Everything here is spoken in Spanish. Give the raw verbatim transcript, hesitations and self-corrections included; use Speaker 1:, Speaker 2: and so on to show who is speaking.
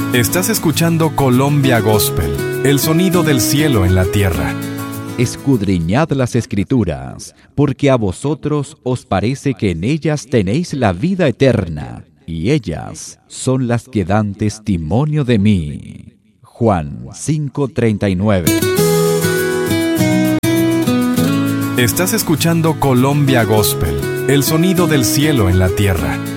Speaker 1: Estás escuchando Colombia Gospel, el sonido del cielo en la tierra.
Speaker 2: Escudriñad las Escrituras, porque a vosotros os parece que en ellas tenéis la vida eterna, y ellas son las que dan testimonio de mí. Juan cinco treinta y nueve.
Speaker 1: Estás escuchando Colombia Gospel, el sonido del cielo en la tierra.